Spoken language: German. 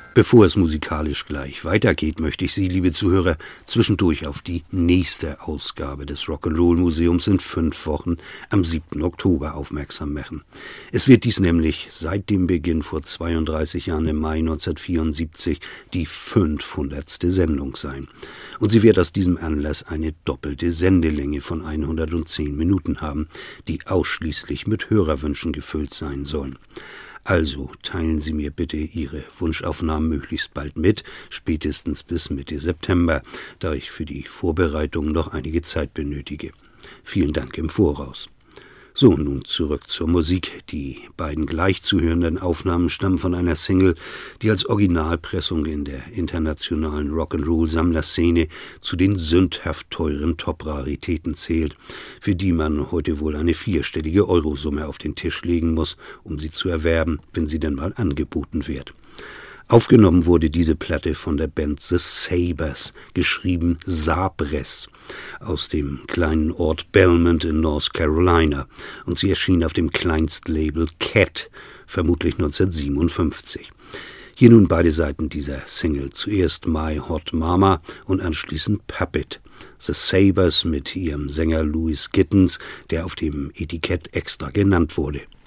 Bevor es musikalisch gleich weitergeht, möchte ich Sie, liebe Zuhörer, zwischendurch auf die nächste Ausgabe des Rock'n'Roll Museums in 5 Wochen am 7. Oktober aufmerksam machen. Es wird dies nämlich seit dem Beginn vor 32 Jahren im Mai 1974 die 500. Sendung sein. Und sie wird aus diesem Anlass eine doppelte Sendelänge von 110 Minuten haben, die ausschließlich mit Hörerwünschen gefüllt sein sollen. Also teilen Sie mir bitte Ihre Wunschaufnahmen möglichst bald mit, spätestens bis Mitte September, da ich für die Vorbereitung noch einige Zeit benötige. Vielen Dank im Voraus. So, nun zurück zur Musik. Die beiden gleich zu hörenden Aufnahmen stammen von einer Single, die als Originalpressung in der internationalen Rock'n'Roll-Sammlerszene zu den sündhaft teuren Top-Raritäten zählt, für die man heute wohl eine 4-stellige Eurosumme auf den Tisch legen muss, um sie zu erwerben, wenn sie denn mal angeboten wird. Aufgenommen wurde diese Platte von der Band The Sabres, geschrieben Sabres, aus dem kleinen Ort Belmont in North Carolina, und sie erschien auf dem Kleinstlabel Cat, vermutlich 1957. Hier nun beide Seiten dieser Single, zuerst My Hot Mama und anschließend Puppet. The Sabres mit ihrem Sänger Louis Gittens, der auf dem Etikett extra genannt wurde.